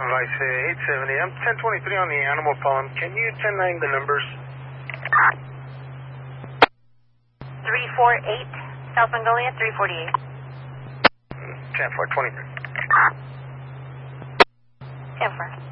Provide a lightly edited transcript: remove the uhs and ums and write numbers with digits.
Vice 870. I'm 1023 on the animal phone. Can you 109 the numbers? 348, South Mongolia, 348. 10-4, 23. 10-4.